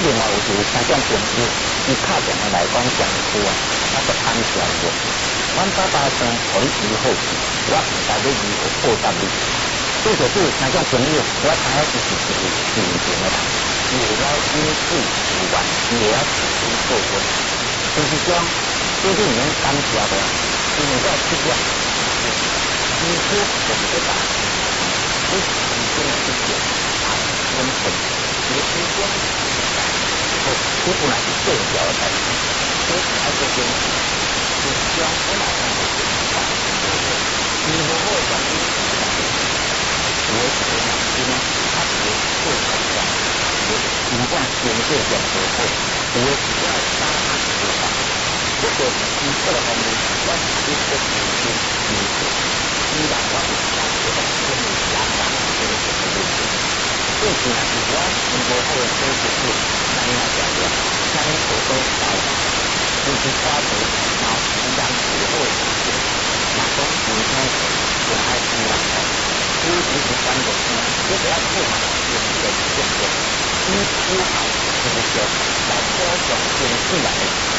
另外有就是像种朋友，伊敲电话来讲上厝啊，我都安全个。阮爸爸生互你医好去，我唔带你医好报答你。对着对像种朋友，我知影伊是一个真正个人，伊会晓饮水思源，伊会晓持身做官。就是讲，对你唔免感谢的，因为我出了，医书就是个大事，你真正的去做，啊，温存，你的医生。你本来是最小的代志，所以还是跟是将本来的你无好讲你我是这样，因为他是做成这样，情况经济上不好，我是要杀他做法，这个你这个方面，我是一个依然我是想这个跟你相当这个问题，最主要是我中国后的这个是。咱要讲的，咱所说到的，就是花钱然后平常只会打钱，那种普通我还是来的，因为其实关键是，你只要做好自己的动作，你做好就是说来播种经济来的